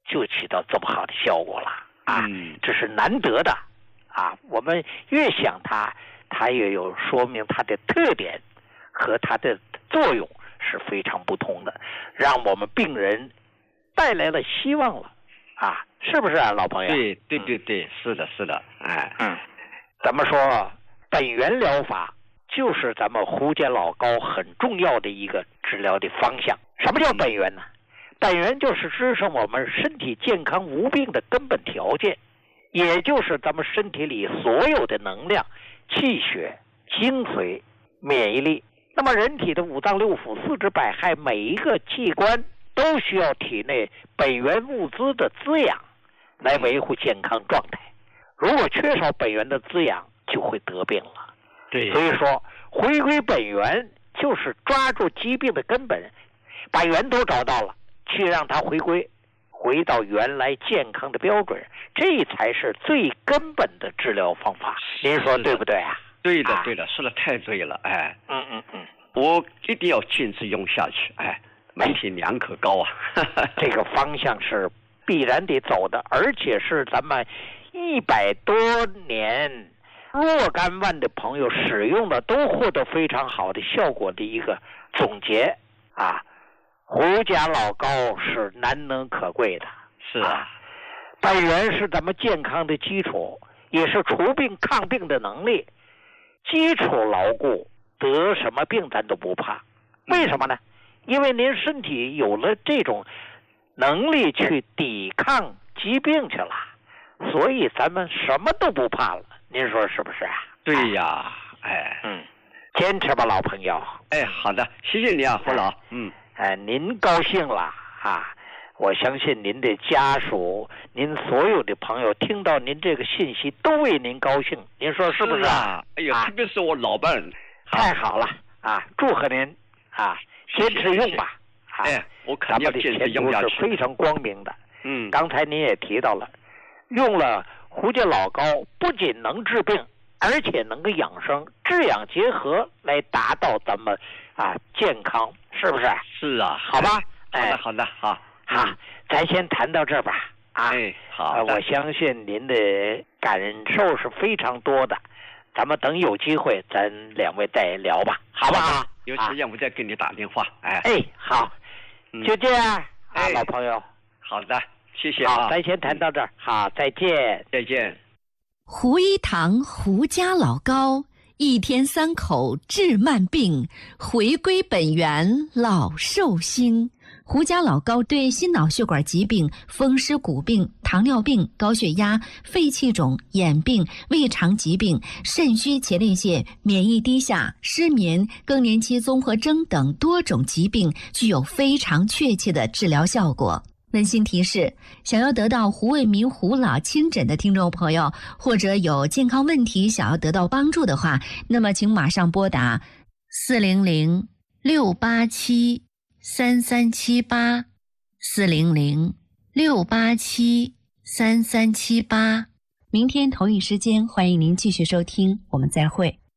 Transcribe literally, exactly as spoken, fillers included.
就起到这么好的效果了啊！ 嗯， 这是难得的啊！我们越想它，它也有说明它的特点和它的作用是非常不同的，让我们病人带来了希望了啊！是不是啊，老朋友？ 对对对对，嗯、是的，是的，哎， 嗯，咱们说本源疗法就是咱们胡家老高很重要的一个治疗的方向。什么叫本源呢？本源就是支撑我们身体健康无病的根本条件，也就是咱们身体里所有的能量、气血、精髓、免疫力。那么人体的五脏六腑、四肢百骸，每一个器官都需要体内本源物资的滋养来维护健康状态。如果缺少本源的滋养，就会得病了。 对， 所以说回归本源就是抓住疾病的根本，把源头找到了，去让它回归回到原来健康的标准，这才是最根本的治疗方法。您说对不对啊？ 对的， 啊对的，说的太对了，哎， 嗯嗯嗯， 我一定要坚持用下去，哎，门庭两可高啊， 这个方向是必然得走的，而且是咱们一百多年若干万的朋友使用的都获得非常好的效果的一个总结啊。胡家老高是难能可贵的， 是啊， 本源是咱们健康的基础，也是除病抗病的能力。基础牢固，得什么病咱都不怕。为什么呢？因为您身体有了这种能力去抵抗疾病去了，所以咱们什么都不怕了。您说是不是啊？ 对呀，哎， 嗯，坚持吧，老朋友。 哎，好的，谢谢你啊，胡老，嗯。 哎，您高兴了啊！我相信您的家属，您所有的朋友听到您这个信息都为您高兴，您说是不是啊？哎呀，特别是我老伴儿， 太好了啊！祝贺您啊，坚持用吧！啊、 哎，我肯定要坚持用下去， 是非常光明的。 嗯， 刚才您也提到了，用了胡家老高，不仅能治病，而且能够养生，治养结合来达到咱们啊健康。是不是？ 是啊， 好吧， 好的，好的，好， 好，咱先谈到这儿吧。啊， 哎，好、 呃，我相信您的感受是非常多的，咱们等有机会，咱两位再聊吧，好不好？ 有时间我再给你打电话。哎， 哎，好， 嗯、 就这样， 哎、 啊，老朋友。 好的，谢谢啊。 好，咱先谈到这儿，好，再见， 再见。 胡一堂胡家老高。一天三口治慢病，回归本源老寿星。胡家老高对心脑血管疾病、风湿骨病、糖尿病、高血压、肺气肿、眼病、胃肠疾病、肾虚前列腺、免疫低下、失眠、更年期综合征等多种疾病具有非常确切的治疗效果。温馨提示：想要得到胡卫民胡老亲诊的听众朋友，或者有健康问题想要得到帮助的话，那么请马上拨打四零零六八七三三七八四零零六八七三三七八。明天同一时间，欢迎您继续收听，我们再会。